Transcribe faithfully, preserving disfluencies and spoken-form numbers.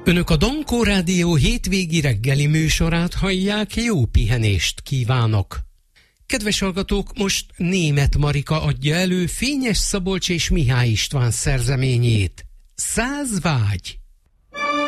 Önök a Dankó Rádió hétvégi reggeli műsorát hallják, jó pihenést kívánok! Kedves hallgatók, most Németh Marika adja elő Fényes Szabolcs és Mihály István szerzeményét. Száz vágy!